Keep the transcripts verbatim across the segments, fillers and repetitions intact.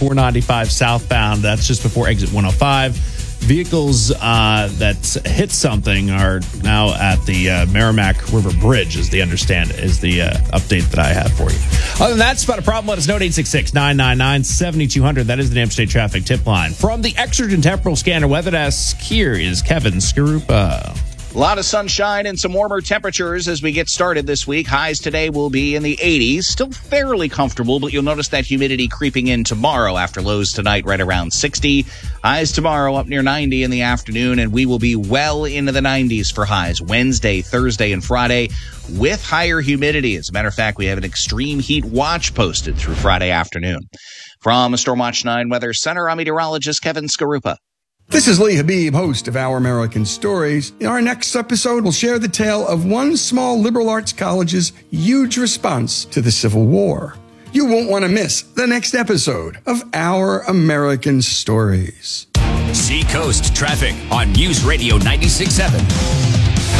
four ninety-five southbound. That's just before exit one oh five. Vehicles uh, that hit something are now at the uh, Merrimack River Bridge, is the understand is the uh, update that I have for you. Other than that, spot a problem, let us know at eight six six, nine nine nine, seven two zero zero. That is the New Hampshire State Traffic Tip Line. From the Exergen Temporal Scanner Weather Desk, here is Kevin Skarupa. A lot of sunshine and some warmer temperatures as we get started this week. Highs today will be in the eighties. Still fairly comfortable, but you'll notice that humidity creeping in tomorrow after lows tonight right around sixty. Highs tomorrow up near ninety in the afternoon, and we will be well into the nineties for highs Wednesday, Thursday, and Friday with higher humidity. As a matter of fact, we have an extreme heat watch posted through Friday afternoon. From Stormwatch nine Weather Center, I'm meteorologist Kevin Skarupa. This is Lee Habib, host of Our American Stories. In our next episode, we'll share the tale of one small liberal arts college's huge response to the Civil War. You won't want to miss the next episode of Our American Stories. Seacoast Traffic on News Radio ninety-six point seven.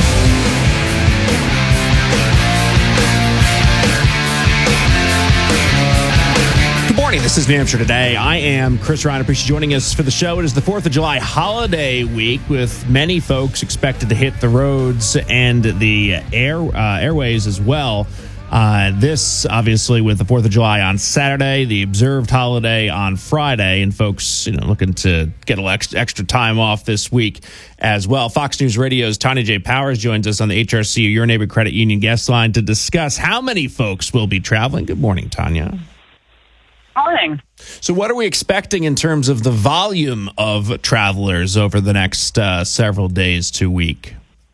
Morning. This is New Hampshire Today. I am Chris Ryan. I appreciate you joining us for the show. It is the fourth of July holiday week, with many folks expected to hit the roads and the air uh, airways as well. Uh, this, obviously, with the fourth of July on Saturday, the observed holiday on Friday, and folks, you know, looking to get a little extra, extra time off this week as well. Fox News Radio's Tanya J. Powers joins us on the H R C U Your Neighborhood Credit Union guest line to discuss how many folks will be traveling. Good morning, Tanya. Morning. So what are we expecting in terms of the volume of travelers over the next uh, several days to week?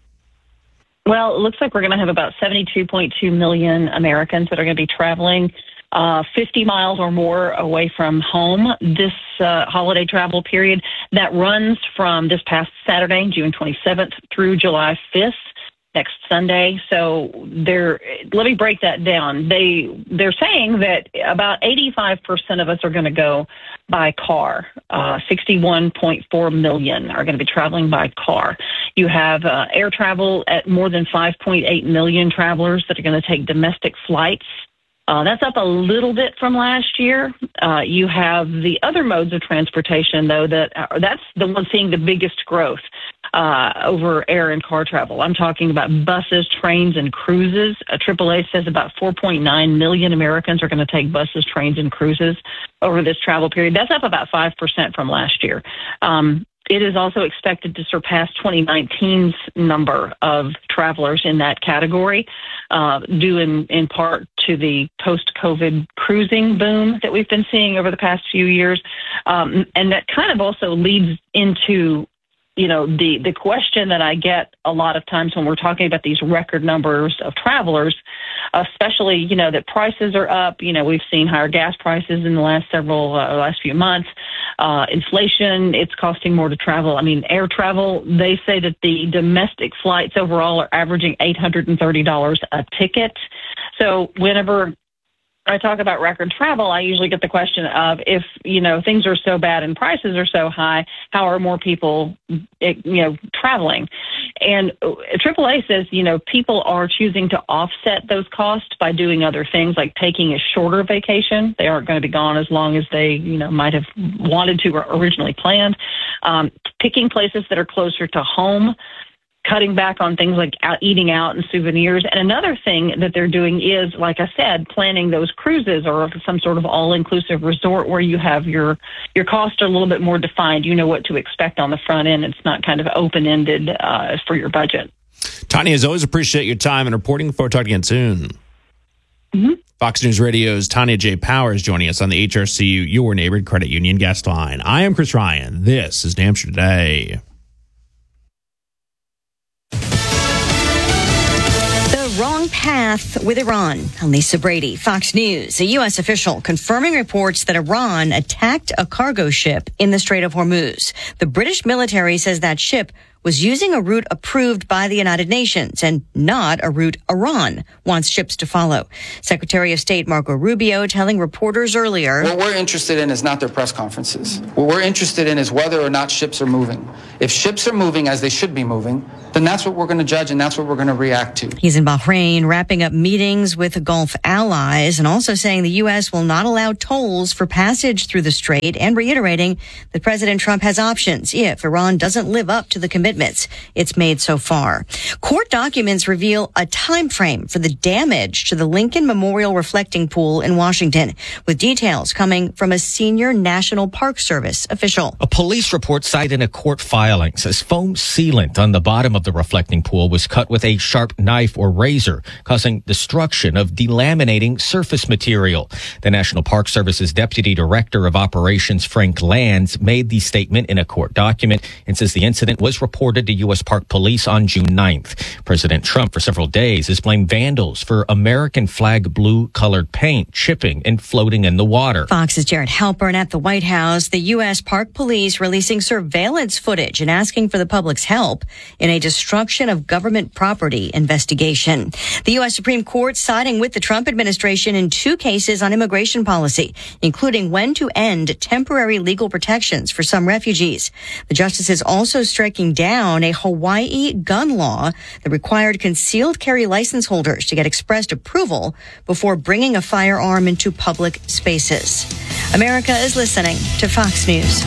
Well, it looks like we're going to have about seventy-two point two million Americans that are going to be traveling uh, fifty miles or more away from home this uh, holiday travel period. That runs from this past Saturday, June twenty-seventh, through July fifth. Next Sunday. So they're, let me break that down. They, they're saying that about eighty-five percent of us are going to go by car. Uh, sixty-one point four million are going to be traveling by car. You have uh, air travel at more than five point eight million travelers that are going to take domestic flights. Uh, that's up a little bit from last year. Uh, you have the other modes of transportation, though, that are, that's the one seeing the biggest growth uh, over air and car travel. I'm talking about buses, trains, and cruises. Uh, triple A says about four point nine million Americans are going to take buses, trains, and cruises over this travel period. That's up about five percent from last year. Um, It is also expected to surpass twenty nineteen's number of travelers in that category, uh, due in, in part to the post-COVID cruising boom that we've been seeing over the past few years. Um, and that kind of also leads into, you know, the, the question that I get a lot of times when we're talking about these record numbers of travelers, especially, you know, that prices are up. You know, we've seen higher gas prices in the last several, uh, last few months. Uh, inflation, it's costing more to travel. I mean, air travel, they say that the domestic flights overall are averaging eight hundred thirty dollars a ticket. So whenever I talk about record travel, I usually get the question of, if, you know, things are so bad and prices are so high, how are more people, you know, traveling? And triple A says, you know, people are choosing to offset those costs by doing other things, like taking a shorter vacation. They aren't going to be gone as long as they, you know, might have wanted to or originally planned. Um, picking places that are closer to home, cutting back on things like out, eating out and souvenirs. And another thing that they're doing is, like I said, planning those cruises or some sort of all-inclusive resort where you have your, your costs are a little bit more defined. You know what to expect on the front end. It's not kind of open-ended uh, for your budget. Tanya, as always, appreciate your time and reporting. Look forward to talking again soon. Mm-hmm. Fox News Radio's Tanya J. Powers joining us on the H R C U Your Neighborhood Credit Union guest line. I am Chris Ryan. This is New Hampshire Today. Wrong path with Iran. I'm Lisa Brady, Fox News. A U S official confirming reports that Iran attacked a cargo ship in the Strait of Hormuz. The British military says that ship was using a route approved by the United Nations and not a route Iran wants ships to follow. Secretary of State Marco Rubio telling reporters earlier, what we're interested in is not their press conferences. What we're interested in is whether or not ships are moving. If ships are moving as they should be moving, then that's what we're going to judge and that's what we're going to react to. He's in Bahrain wrapping up meetings with Gulf allies and also saying the U S will not allow tolls for passage through the strait and reiterating that President Trump has options if Iran doesn't live up to the commitments it's made so far. Court documents reveal a time frame for the damage to the Lincoln Memorial Reflecting Pool in Washington, with details coming from a senior National Park Service official. A police report cited in a court filing says foam sealant on the bottom of the reflecting pool was cut with a sharp knife or razor, causing destruction of delaminating surface material. The National Park Service's Deputy Director of Operations, Frank Lands, made the statement in a court document and says the incident was reported to U S Park Police on June ninth. President Trump, for several days, has blamed vandals for American flag blue-colored paint chipping and floating in the water. Fox's Jared Halpern at the White House. The U S Park Police releasing surveillance footage and asking for the public's help in a destruction of government property investigation. The U S Supreme Court siding with the Trump administration in two cases on immigration policy, including when to end temporary legal protections for some refugees. The justices also striking down a Hawaii gun law that required concealed carry license holders to get expressed approval before bringing a firearm into public spaces. America is listening to Fox News.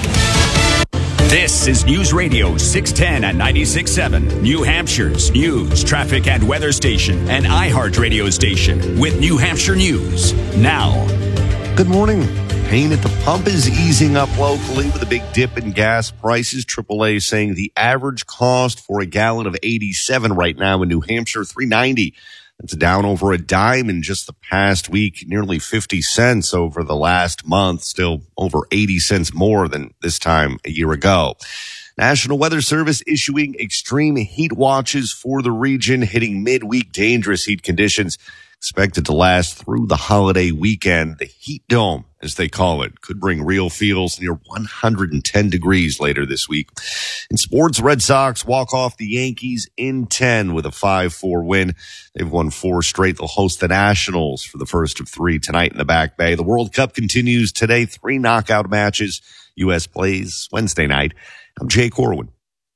This is News Radio six ten and ninety-six point seven, New Hampshire's news, traffic, and weather station, and iHeartRadio station with New Hampshire News. Now. Good morning. Pain at the pump is easing up locally with a big dip in gas prices. triple A saying the average cost for a gallon of eighty-seven right now in New Hampshire, three ninety. It's down over a dime in just the past week, nearly fifty cents over the last month, still over eighty cents more than this time a year ago. National Weather Service issuing extreme heat watches for the region, hitting midweek dangerous heat conditions expected to last through the holiday weekend. The heat dome, as they call it, could bring real feels near one hundred ten degrees later this week. In sports, Red Sox walk off the Yankees in ten with a five four win. They've won four straight. They'll host the Nationals for the first of three tonight in the Back Bay. The World Cup continues today. Three knockout matches. U S plays Wednesday night. I'm Jay Corwin.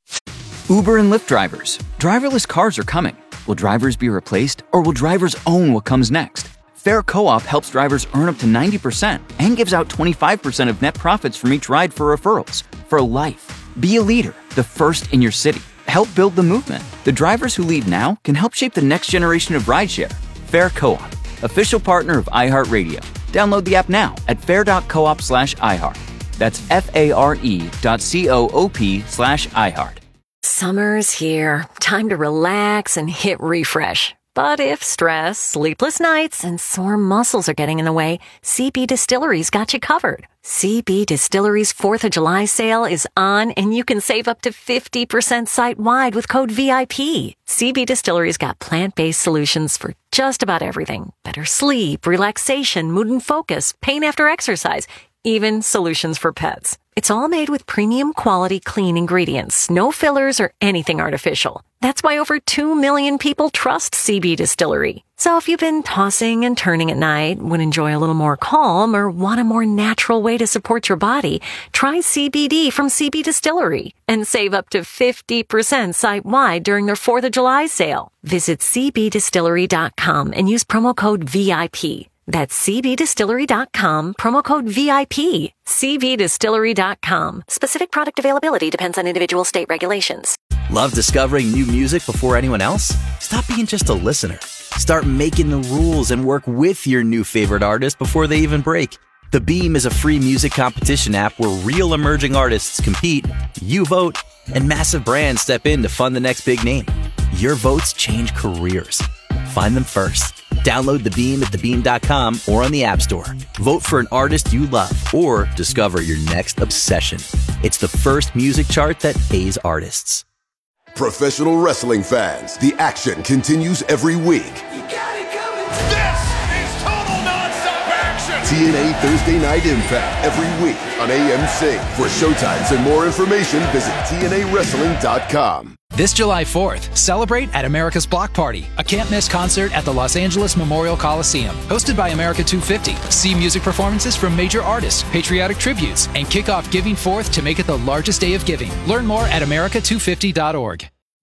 Uber and Lyft drivers. Driverless cars are coming. Will drivers be replaced, or will drivers own what comes next? Fair Co-op helps drivers earn up to ninety percent and gives out twenty-five percent of net profits from each ride for referrals. For life. Be a leader, the first in your city. Help build the movement. The drivers who lead now can help shape the next generation of rideshare. Fair Co-op, official partner of iHeartRadio. Download the app now at fair.coop slash iHeart. That's F-A-R-E dot C-O-O-P slash iHeart. Summer's here. Time to relax and hit refresh. But if stress, sleepless nights, and sore muscles are getting in the way, C B Distillery's got you covered. C B Distillery's fourth of July sale is on, and you can save up to fifty percent site-wide with code V I P. C B Distillery's got plant-based solutions for just about everything. Better sleep, relaxation, mood and focus, pain after exercise, even solutions for pets. It's all made with premium quality clean ingredients, no fillers or anything artificial. That's why over two million people trust C B Distillery. So if you've been tossing and turning at night, would enjoy a little more calm, or want a more natural way to support your body, try C B D from C B Distillery and save up to fifty percent site-wide during their fourth of July sale. Visit C B distillery dot com and use promo code V I P. That's C B distillery dot com, promo code V I P. C B distillery dot com. Specific product availability depends on individual state regulations. Love discovering new music before anyone else? Stop being just a listener. Start making the rules and work with your new favorite artist before they even break. The Beam is a free music competition app where real emerging artists compete, you vote, and massive brands step in to fund the next big name. Your votes change careers. Find them first. Download The Beam at the beam dot com or on the App Store. Vote for an artist you love or discover your next obsession. It's the first music chart that pays artists. Professional wrestling fans, the action continues every week. You got it coming. This is total nonstop action. T N A Thursday Night Impact every week on A M C. For showtimes and more information, visit T N A wrestling dot com. This July fourth, celebrate at America's Block Party, a can't-miss concert at the Los Angeles Memorial Coliseum. Hosted by America two fifty. See music performances from major artists, patriotic tributes, and kick off Giving Fourth to make it the largest day of giving. Learn more at America two fifty dot org.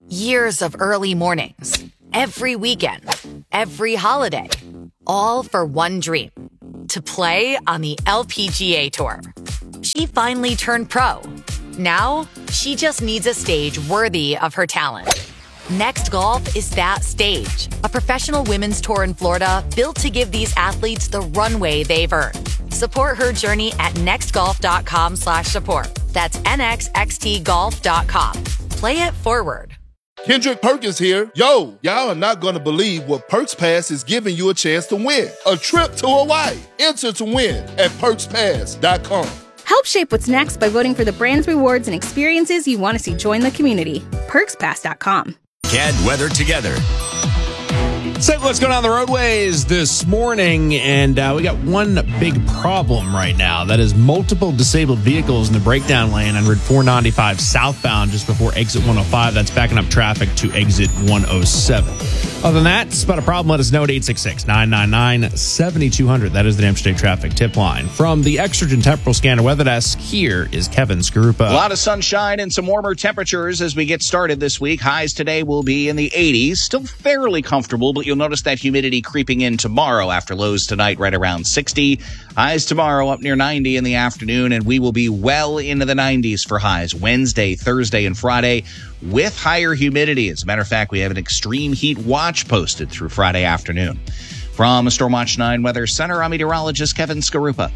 Years of early mornings, every weekend, every holiday, all for one dream, to play on the L P G A Tour. She finally turned pro. Now, she just needs a stage worthy of her talent. Next Golf is that stage, a professional women's tour in Florida built to give these athletes the runway they've earned. Support her journey at nextgolf.com slash support. That's N X X T golf dot com. Play it forward. Kendrick Perkins here. Yo, y'all are not going to believe what Perks Pass is giving you a chance to win. A trip to Hawaii. Enter to win at perks pass dot com. Help shape what's next by voting for the brands, rewards, and experiences you want to see join the community. perks pass dot com. Cad weather together. So what's going on the roadways this morning, and uh, we got one big problem right now. That is multiple disabled vehicles in the breakdown lane on Route four ninety-five southbound just before exit one oh five. That's backing up traffic to exit one oh seven. Other than that, it's about a problem. Let us know at eight six six, nine nine nine, seven two zero zero. That is the New Hampshire State Traffic Tip Line. From the Exergen Temporal Scanner Weather Desk, here is Kevin Skarupa. A lot of sunshine and some warmer temperatures as we get started this week. Highs today will be in the eighties. Still fairly comfortable, but you'll notice that humidity creeping in tomorrow after lows tonight right around sixty. Highs tomorrow up near ninety in the afternoon, and we will be well into the nineties for highs Wednesday, Thursday, and Friday with higher humidity. As a matter of fact, we have an extreme heat watch posted through Friday afternoon. From Stormwatch nine Weather Center, I'm meteorologist Kevin Skarupa.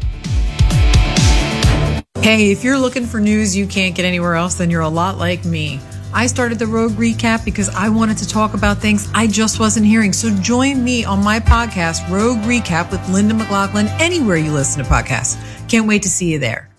Hey, if you're looking for news you can't get anywhere else, then you're a lot like me. I started the Rogue Recap because I wanted to talk about things I just wasn't hearing. So join me on my podcast, Rogue Recap with Linda McLaughlin, anywhere you listen to podcasts. Can't wait to see you there.